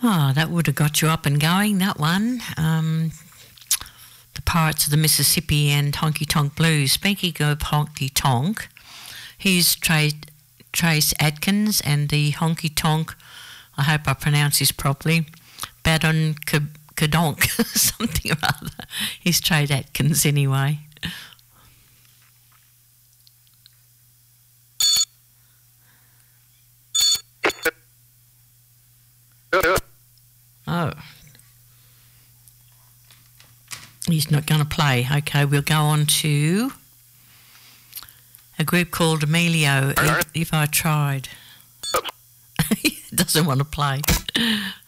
Oh, that would have got you up and going, that one. The Pirates of the Mississippi and Honky Tonk Blues. Speaking of Honky Tonk, here's Trace Adkins and the Honky Tonk, I hope I pronounce this properly, Badon Kadonk, something or other. Here's Trace Adkins anyway. Oh. He's not going to play. Okay, we'll go on to a group called Emilio, If I Tried. He doesn't want to play.